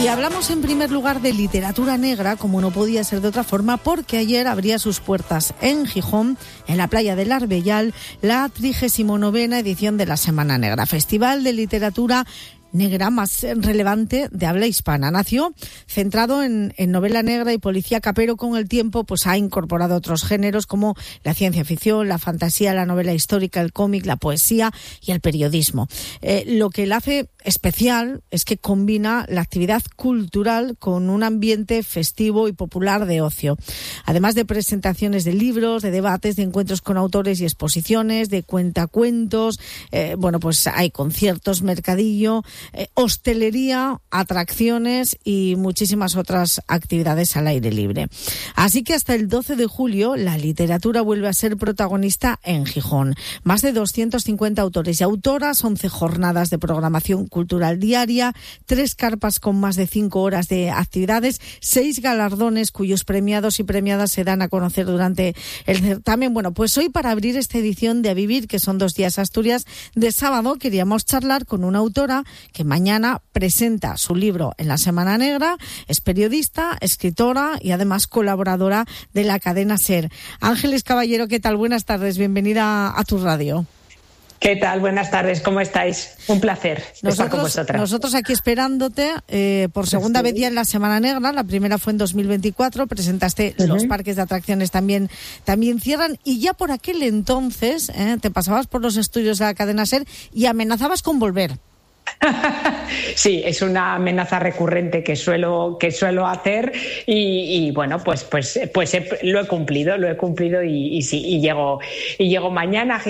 hablamos en primer lugar de literatura negra, como no podía ser de otra forma, porque ayer abría sus puertas en Gijón, en la playa del Arbellal, la 39ª edición de la Semana Negra, festival de literatura negra más relevante de habla hispana. Nació centrado en novela negra y policíaca, pero con el tiempo pues ha incorporado otros géneros como la ciencia ficción, la fantasía, la novela histórica, el cómic, la poesía y el periodismo. Lo que la hace especial es que combina la actividad cultural con un ambiente festivo y popular de ocio. Además de presentaciones de libros, de debates, de encuentros con autores y exposiciones, de cuentacuentos, pues hay conciertos, mercadillo, hostelería, atracciones y muchísimas otras actividades al aire libre. Así que hasta el 12 de julio la literatura vuelve a ser protagonista en Gijón. Más de 250 autores y autoras, 11 jornadas de programación cultural diaria, 3 carpas con más de 5 horas de actividades, 6 galardones cuyos premiados y premiadas se dan a conocer durante el certamen. Bueno, pues hoy, para abrir esta edición de A Vivir, que son 2 días Asturias, de sábado, queríamos charlar con una autora que mañana presenta su libro en la Semana Negra. Es periodista, escritora y además colaboradora de la cadena SER. Ángeles Caballero, ¿qué tal? Buenas tardes, bienvenida a tu radio. ¿Qué tal? Buenas tardes, ¿cómo estáis? Un placer estar con vosotras. Nosotros aquí esperándote por segunda vez ya en la Semana Negra. La primera fue en 2024, presentaste los parques de atracciones también cierran, y ya por aquel entonces te pasabas por los estudios de la cadena SER y amenazabas con volver. Sí, es una amenaza recurrente que suelo hacer y bueno, pues lo he cumplido y sí, y llego mañana.